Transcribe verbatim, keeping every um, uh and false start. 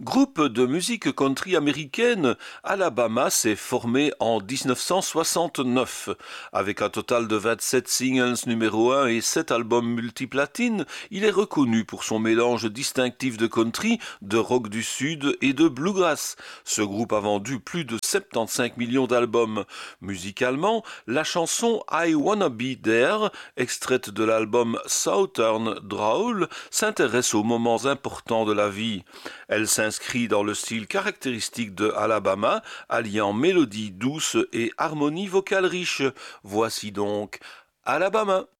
Groupe de musique country américaine, Alabama s'est formé en dix-neuf cent soixante-neuf. Avec un total de vingt-sept singles numéro un et sept albums multiplatines, il est reconnu pour son mélange distinctif de country, de rock du sud et de bluegrass. Ce groupe a vendu plus de soixante-quinze millions d'albums. Musicalement, la chanson I Wanna Be There, extraite de l'album Southern Drawl, s'intéresse aux moments importants de la vie. Elle s'inscrit dans le style caractéristique de Alabama, alliant mélodie douce et harmonie vocale riche. Voici donc Alabama.